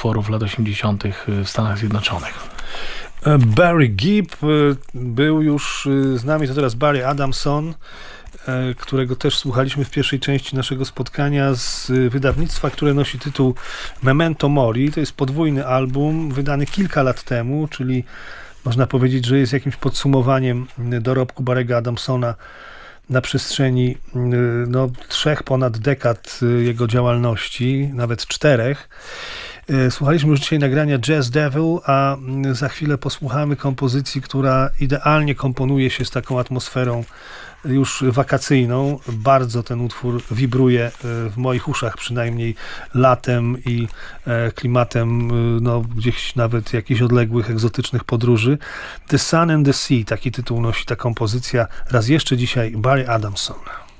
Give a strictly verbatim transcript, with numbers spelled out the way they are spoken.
utworów lat osiemdziesiątych w Stanach Zjednoczonych. Barry Gibb był już z nami, to teraz Barry Adamson, którego też słuchaliśmy w pierwszej części naszego spotkania z wydawnictwa, które nosi tytuł Memento Mori. To jest podwójny album, wydany kilka lat temu, czyli można powiedzieć, że jest jakimś podsumowaniem dorobku Barry'ego Adamsona na przestrzeni no, trzech ponad dekad jego działalności, nawet czterech. Słuchaliśmy już dzisiaj nagrania Jazz Devil, a za chwilę posłuchamy kompozycji, która idealnie komponuje się z taką atmosferą już wakacyjną. Bardzo ten utwór wibruje w moich uszach, przynajmniej latem i klimatem no, gdzieś nawet jakichś odległych, egzotycznych podróży. The Sun and the Sea, taki tytuł nosi ta kompozycja. Raz jeszcze dzisiaj Barry Adamson.